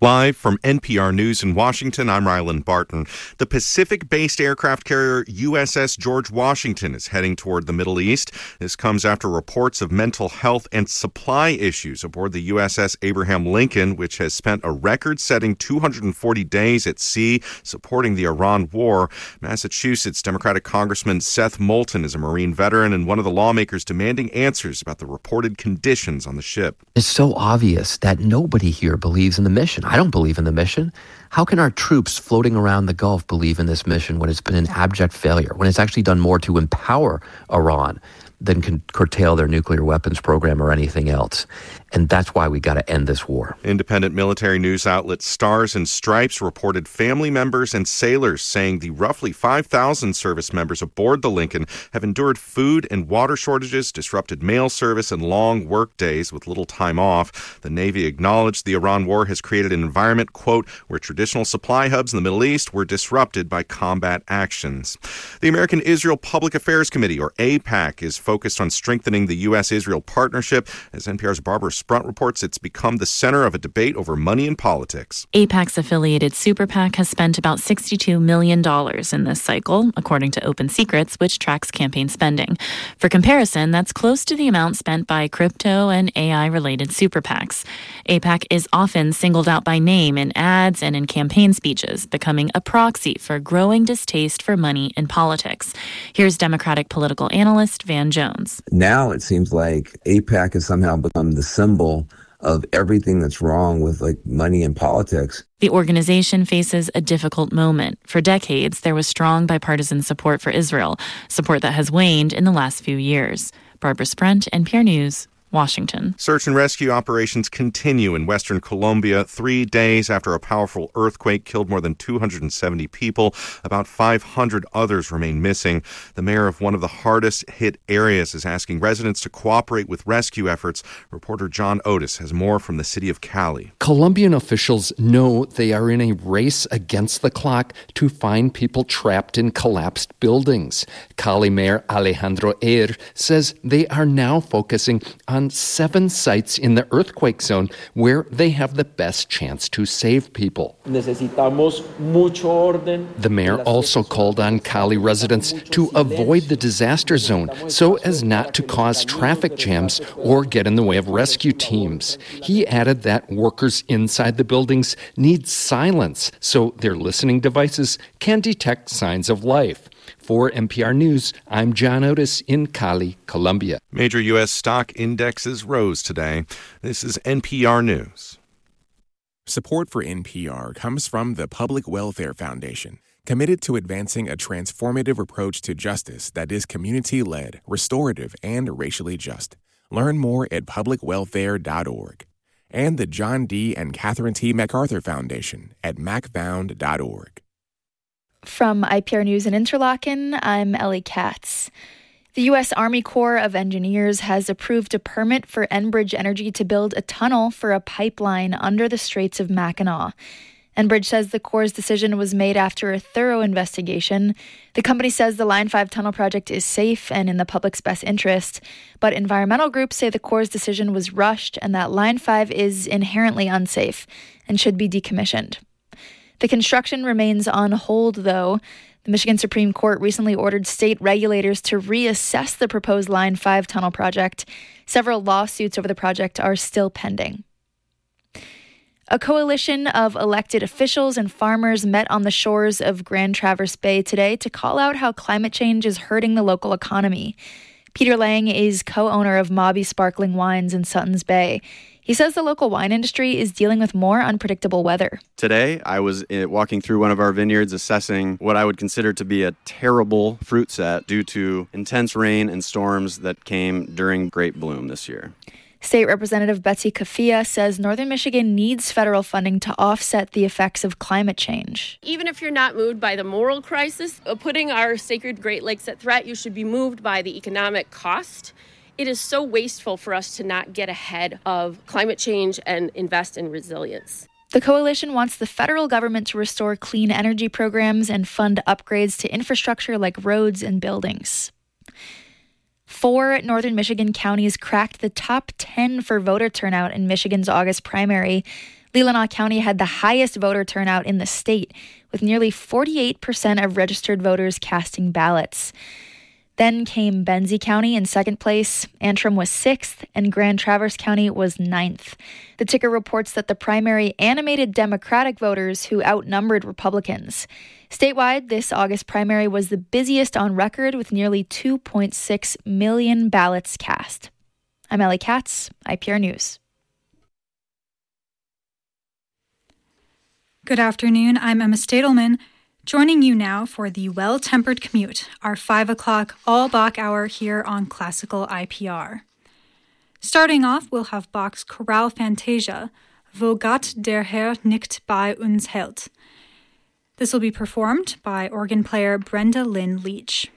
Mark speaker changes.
Speaker 1: Live from NPR News in Washington, I'm Ryland Barton. The Pacific-based aircraft carrier USS George Washington is heading toward the Middle East. This comes after reports of mental health and supply issues aboard the USS Abraham Lincoln, which has spent a record-setting 240 days at sea supporting the Iran war. Massachusetts Democratic Congressman Seth Moulton is a Marine veteran and one of the lawmakers demanding answers about the reported conditions on the ship.
Speaker 2: It's so obvious that nobody here believes in the mission. I don't believe in the mission. How can our troops floating around the Gulf believe in this mission when it's been an abject failure, when it's actually done more to empower Iran than can curtail their nuclear weapons program or anything else? And that's why we got to end this war.
Speaker 1: Independent military news outlet Stars and Stripes reported family members and sailors saying the roughly 5,000 service members aboard the Lincoln have endured food and water shortages, disrupted mail service, and long work days with little time off. The Navy acknowledged the Iran war has created an environment, quote, where traditional supply hubs in the Middle East were disrupted by combat actions. The American Israel Public Affairs Committee, or AIPAC, is focused on strengthening the U.S.-Israel partnership. As NPR's Barbara Sprunt reports, it's become the center of a debate over money and politics.
Speaker 3: AIPAC's affiliated Super PAC has spent about $62 million in this cycle, according to Open Secrets, which tracks campaign spending. For comparison, that's close to the amount spent by crypto and AI-related Super PACs. AIPAC is often singled out by name in ads and in campaign speeches, becoming a proxy for growing distaste for money in politics. Here's Democratic political analyst Van Jones.
Speaker 4: Now it seems like AIPAC has somehow become the symbol of everything that's wrong with money and politics.
Speaker 3: The organization faces a difficult moment. For decades, there was strong bipartisan support for Israel, support that has waned in the last few years. Barbara Sprunt, NPR News, Washington.
Speaker 1: Search and rescue operations continue in western Colombia 3 days after a powerful earthquake killed more than 270 people. About 500 others remain missing. The mayor of one of the hardest hit areas is asking residents to cooperate with rescue efforts. Reporter John Otis has more from the city of Cali.
Speaker 5: Colombian officials know they are in a race against the clock to find people trapped in collapsed buildings. Cali Mayor Alejandro Eir says they are now focusing on 7 sites in the earthquake zone where they have the best chance to save people. The mayor also called on Cali residents to avoid the disaster zone so as not to cause traffic jams or get in the way of rescue teams. He added that workers inside the buildings need silence so their listening devices can detect signs of life. For NPR News, I'm John Otis in Cali, Colombia.
Speaker 1: Major U.S. stock indexes rose today. This is NPR News.
Speaker 6: Support for NPR comes from the Public Welfare Foundation, committed to advancing a transformative approach to justice that is community-led, restorative, and racially just. Learn more at publicwelfare.org. And the John D. and Catherine T. MacArthur Foundation at macfound.org.
Speaker 7: From IPR News in Interlaken, I'm Ellie Katz. The U.S. Army Corps of Engineers has approved a permit for Enbridge Energy to build a tunnel for a pipeline under the Straits of Mackinac. Enbridge says the Corps' decision was made after a thorough investigation. The company says the Line 5 tunnel project is safe and in the public's best interest, but environmental groups say the Corps' decision was rushed and that Line 5 is inherently unsafe and should be decommissioned. The construction remains on hold, though. The Michigan Supreme Court recently ordered state regulators to reassess the proposed Line 5 tunnel project. Several lawsuits over the project are still pending. A coalition of elected officials and farmers met on the shores of Grand Traverse Bay today to call out how climate change is hurting the local economy. Peter Lang is co-owner of Mobby Sparkling Wines in Suttons Bay. He says the local wine industry is dealing with more unpredictable weather.
Speaker 8: Today, I was walking through one of our vineyards assessing what I would consider to be a terrible fruit set due to intense rain and storms that came during grape bloom this year.
Speaker 7: State Representative Betsy Kafia says Northern Michigan needs federal funding to offset the effects of climate change.
Speaker 9: Even if you're not moved by the moral crisis of putting our sacred Great Lakes at threat, you should be moved by the economic cost. It is so wasteful for us to not get ahead of climate change and invest in resilience.
Speaker 7: The coalition wants the federal government to restore clean energy programs and fund upgrades to infrastructure like roads and buildings. 4 northern Michigan counties cracked the top 10 for voter turnout in Michigan's August primary. Leelanau County had the highest voter turnout in the state, with nearly 48% of registered voters casting ballots. Then came Benzie County in second place, Antrim was 6th, and Grand Traverse County was 9th. The ticker reports that the primary animated Democratic voters who outnumbered Republicans. Statewide, this August primary was the busiest on record with nearly 2.6 million ballots cast. I'm Ellie Katz, IPR News.
Speaker 10: Good afternoon, I'm Emma Stadelman, joining you now for the Well-Tempered Commute, our 5 o'clock all-Bach hour here on Classical IPR. Starting off, we'll have Bach's Chorale Fantasia, Wo Gott der Herr nicht bei uns hält. This will be performed by organ player Brenda Lynn Leach.